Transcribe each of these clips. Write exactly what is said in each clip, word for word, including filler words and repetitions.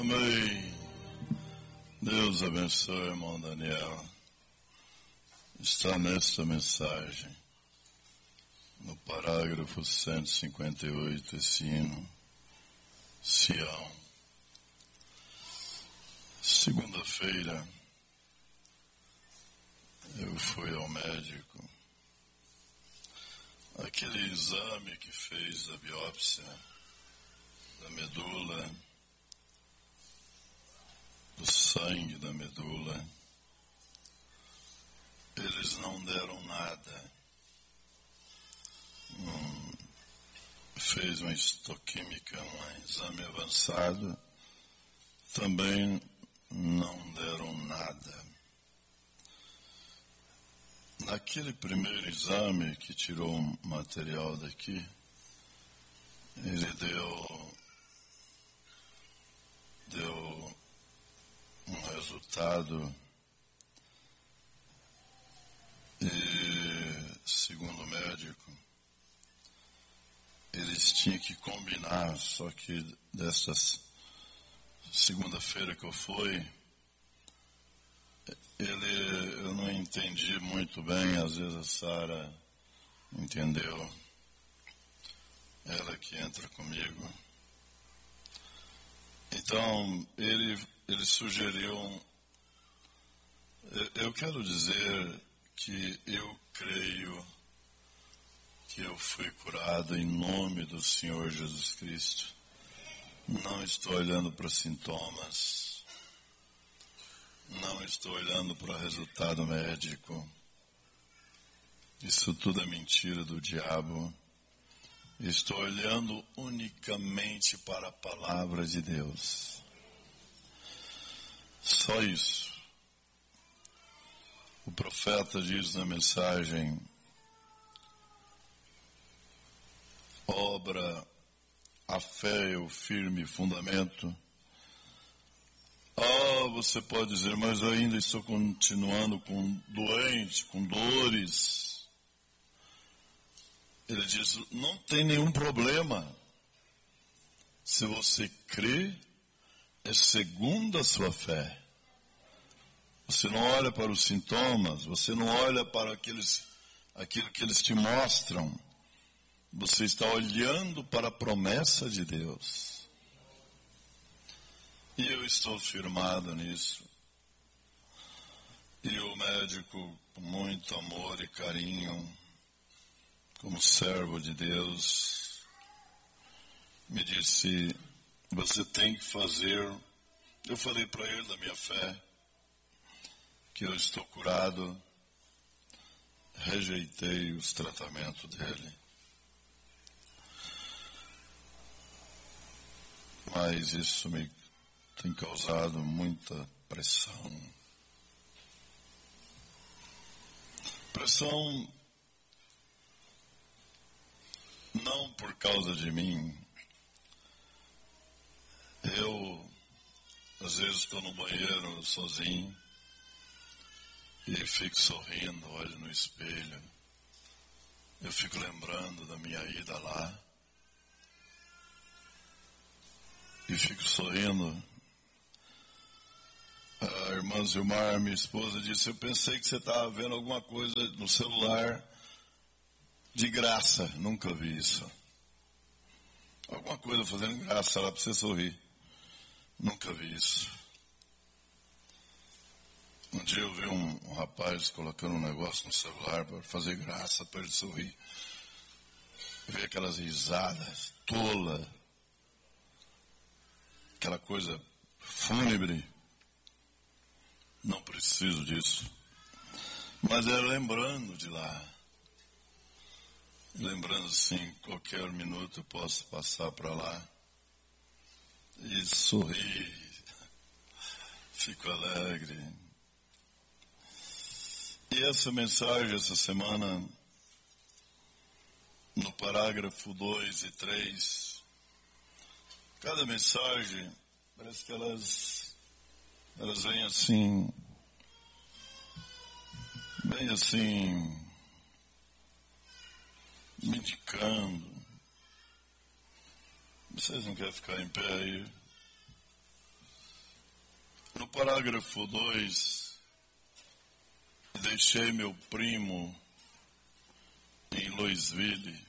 Amém. Deus abençoe, irmão Daniel. Está nesta mensagem, no parágrafo cento e cinquenta e oito, esse hino, Sião. Segunda-feira, eu fui ao médico. Aquele exame que fez a biópsia da medula, do sangue da medula, eles não deram nada. Hum, fez uma histoquímica, um exame avançado, também não deram nada. Naquele primeiro exame que tirou o material daqui, ele deu, deu um resultado e, segundo o médico, eles tinham que combinar, só que dessa segunda-feira que eu fui, ele, eu não entendi muito bem, às vezes a Sara entendeu, ela que entra comigo. Então, ele, ele sugeriu, eu quero dizer que eu creio que eu fui curado em nome do Senhor Jesus Cristo. Não estou olhando para sintomas, não estou olhando para resultado médico. Isso tudo é mentira do diabo. Estou olhando unicamente para a palavra de Deus. Só isso. O profeta diz na mensagem: obra a fé é o firme fundamento. Ah, você pode dizer, mas eu ainda estou continuando com doente, com dores. Ele diz, não tem nenhum problema. Se você crê, é segundo a sua fé. Você não olha para os sintomas, você não olha para aqueles, aquilo que eles te mostram. Você está olhando para a promessa de Deus. E eu estou firmado nisso. E o médico, com muito amor e carinho, como servo de Deus, me disse, você tem que fazer. Eu falei para ele da minha fé, que eu estou curado, rejeitei os tratamentos dele. Mas isso me tem causado muita pressão. Pressão não por causa de mim. Eu, às vezes, estou no banheiro sozinho e fico sorrindo, olho no espelho. Eu fico lembrando da minha ida lá e fico sorrindo. A irmã Zilmar, minha esposa, disse, eu pensei que você estava vendo alguma coisa no celular de graça. Nunca vi isso. Alguma coisa fazendo graça lá para você sorrir. Nunca vi isso. Um dia eu vi um, um rapaz colocando um negócio no celular para fazer graça, para ele sorrir. Eu vi aquelas risadas tolas, aquela coisa fúnebre. Não preciso disso. Mas é lembrando de lá. Lembrando assim, qualquer minuto eu posso passar para lá e sorrir. Fico alegre. E essa mensagem, essa semana, no parágrafo dois e três, cada mensagem, parece que elas, elas vêm assim, bem assim, me indicando. Vocês não querem ficar em pé aí? parágrafo dois, deixei meu primo em Louisville.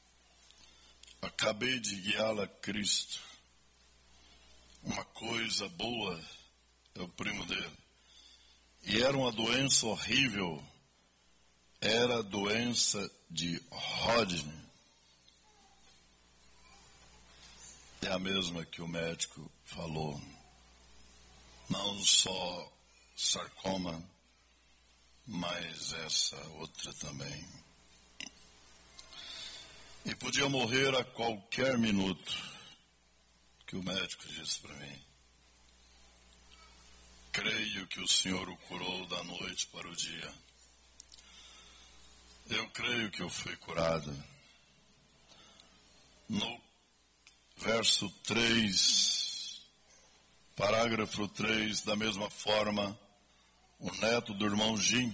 Acabei de guiá-lo a Cristo. Uma coisa boa é o primo dele. E era uma doença horrível. Era a doença de Hodgkin. É a mesma que o médico falou. Não só sarcoma, mas essa outra também. E podia morrer a qualquer minuto, que o médico disse para mim. Creio que o Senhor o curou da noite para o dia. Eu creio que eu fui curado. No verso três, parágrafo três, da mesma forma, o neto do irmão Jim,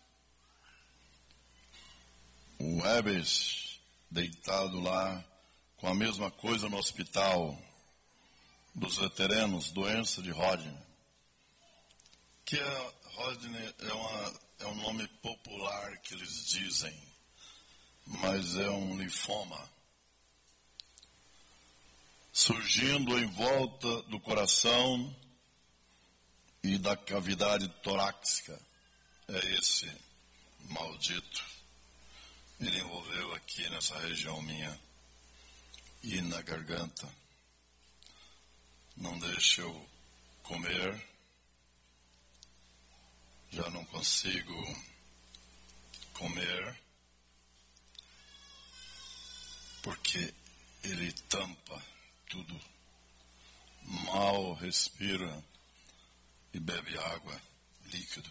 o Ebes, deitado lá, com a mesma coisa no hospital dos veteranos, doença de Hodgkin. Que é, Hodgkin é, uma, é um nome popular que eles dizem, mas é um linfoma. Surgindo em volta do coração e da cavidade torácica. É esse maldito. Ele envolveu aqui nessa região minha e na garganta. Não deixa eu comer. Já não consigo comer. Porque ele tampa tudo. Mal respira e bebe água, líquido.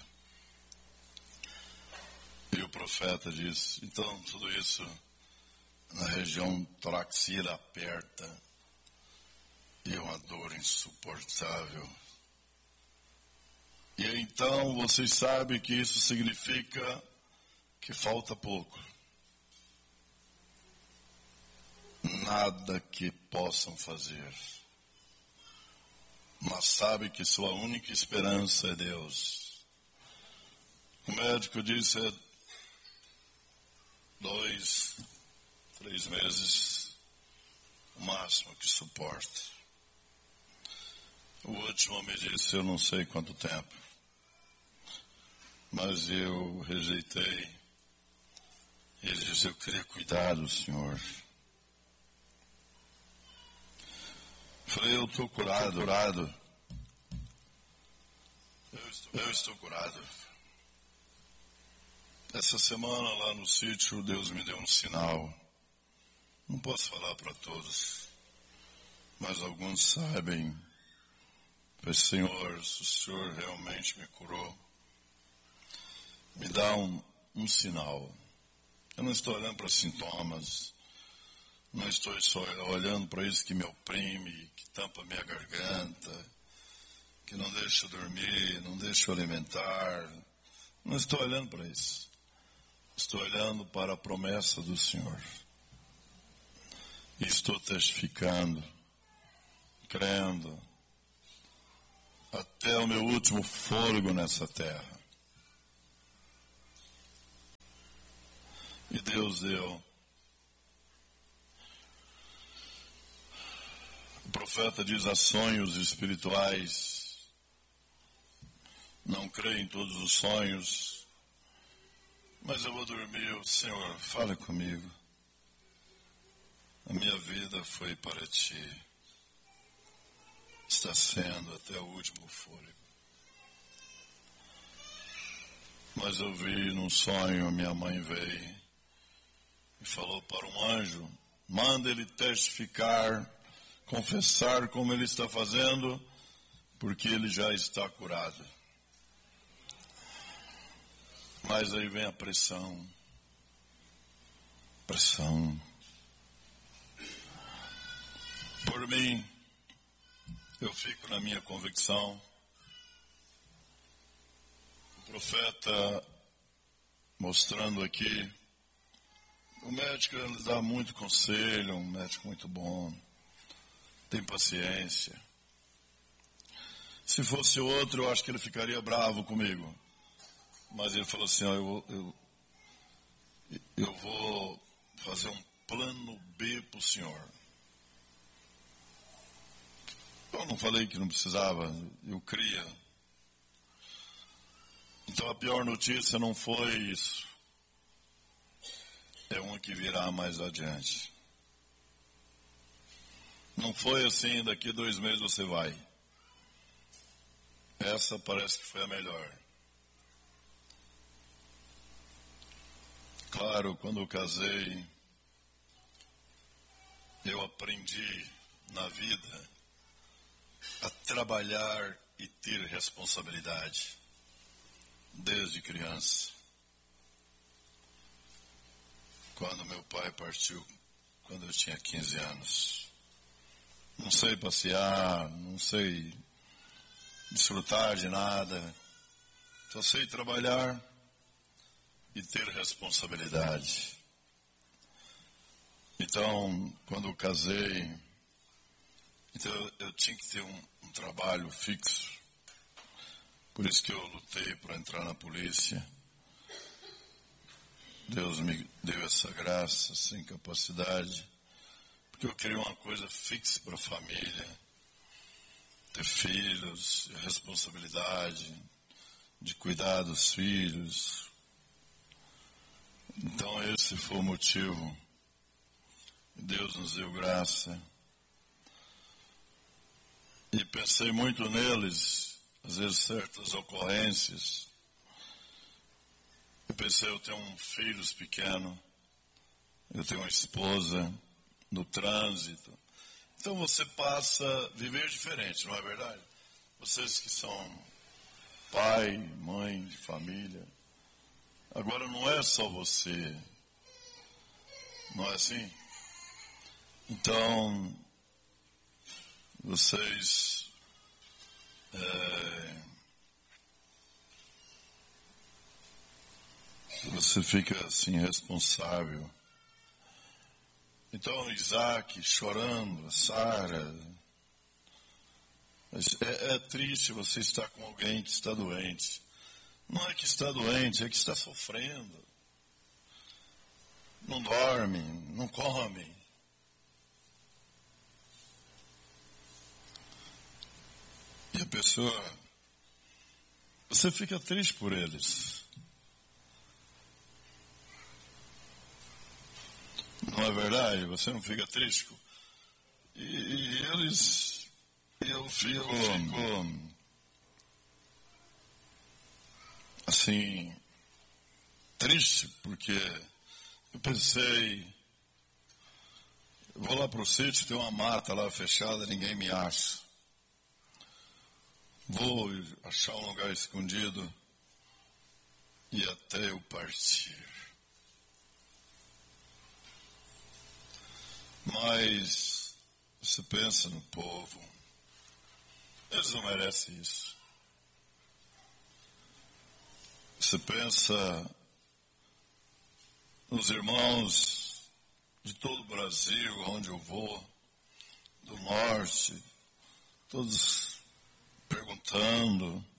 E o profeta diz, então tudo isso na região torácica aperta e é uma dor insuportável. E então vocês sabem que isso significa que falta pouco. Nada que possam fazer. Mas sabe que sua única esperança é Deus. O médico disse, é dois, três meses, o máximo que suporta. O último me disse, eu não sei quanto tempo. Mas eu rejeitei. Ele disse, eu queria cuidar do Senhor. Falei, eu estou curado, curado. Eu estou, eu estou curado. Essa semana lá no sítio, Deus me deu um sinal. Não posso falar para todos, mas alguns sabem. Falei, Senhor, se o Senhor realmente me curou, me dá um, um sinal. Eu não estou olhando para sintomas, não estou só olhando para isso que me oprime, que tampa minha garganta, que não deixa eu dormir, não deixa eu alimentar. Não estou olhando para isso. Estou olhando para a promessa do Senhor. E estou testificando, crendo, até o meu último fôlego nessa terra. E Deus deu. O profeta diz a sonhos espirituais. Não creio em todos os sonhos, mas eu vou dormir. O Senhor, fala comigo. A minha vida foi para ti. Está sendo até o último fôlego. Mas eu vi num sonho, a minha mãe veio e falou para um anjo, manda ele testificar, confessar como ele está fazendo, porque ele já está curado. Mas aí vem a pressão. Pressão. Por mim, eu fico na minha convicção. O profeta mostrando aqui, o médico ele dá muito conselho, um médico muito bom, tem paciência. Se fosse outro, eu acho que ele ficaria bravo comigo. Mas ele falou assim, ó, eu, eu, eu vou fazer um plano B para o senhor. Eu não falei que não precisava, eu cria. Então a pior notícia não foi isso. É uma que virá mais adiante. Não foi assim, daqui dois meses você vai. Essa parece que foi a melhor. Claro, quando eu casei, eu aprendi na vida a trabalhar e ter responsabilidade, desde criança. Quando meu pai partiu, quando eu tinha quinze anos. Não sei passear, não sei desfrutar de nada, só sei trabalhar e ter responsabilidade. Então, quando eu casei, então eu, eu tinha que ter um, um trabalho fixo. Por isso que eu lutei para entrar na polícia. Deus me deu essa graça, sem capacidade, porque eu queria uma coisa fixa para a família, ter filhos, responsabilidade de cuidar dos filhos. Então esse foi o motivo. Deus nos deu graça. E pensei muito neles, às vezes certas ocorrências. Eu pensei, eu tenho um filho pequeno, eu tenho uma esposa no trânsito. Então você passa a viver diferente, não é verdade? Vocês que são pai, mãe de família. Agora não é só você, não é assim? Então, vocês é, você fica assim responsável. Então, Isaac chorando, Sara, é, é triste você estar com alguém que está doente. Não é que está doente, é que está sofrendo. Não dorme, não come. E a pessoa, você fica triste por eles. Não é verdade? Você não fica triste? E, e eles, eu fico, fico assim, triste, porque eu pensei, eu vou lá para o sítio, tem uma mata lá fechada, ninguém me acha. Vou achar um lugar escondido e até eu partir. Mas você pensa no povo, eles não merecem isso. Você pensa nos irmãos de todo o Brasil, onde eu vou, do norte, todos perguntando,